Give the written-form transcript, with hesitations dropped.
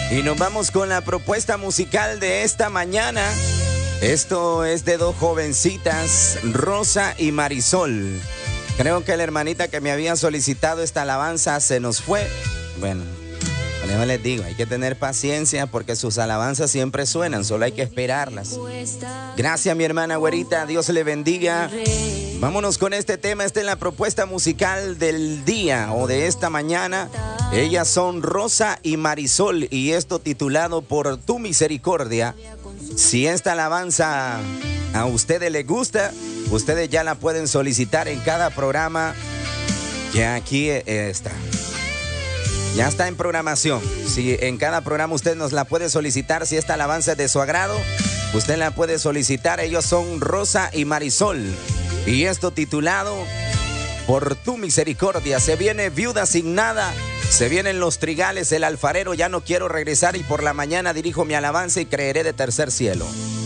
Y nos vamos con la propuesta musical de esta mañana. Esto es de dos jovencitas, Rosa y Marisol. Creo que la hermanita que me había solicitado esta alabanza se nos fue. Bueno, yo les digo, hay que tener paciencia porque sus alabanzas siempre suenan, solo hay que esperarlas. Gracias, mi hermana güerita, Dios le bendiga. Vámonos con este tema, esta es la propuesta musical del día o de esta mañana. Ellas son Rosa y Marisol y esto titulado Por tu misericordia. Si esta alabanza a ustedes les gusta, ustedes ya la pueden solicitar en cada programa. Ya aquí está. Ya está en programación. Si en cada programa usted nos la puede solicitar, si esta alabanza es de su agrado, usted la puede solicitar. Ellos son Rosa y Marisol. Y esto titulado Por tu misericordia. Se viene Viuda sin nada. Se vienen Los Trigales, El alfarero, Ya no quiero regresar y por la mañana dirijo mi alabanza y creeré de tercer cielo.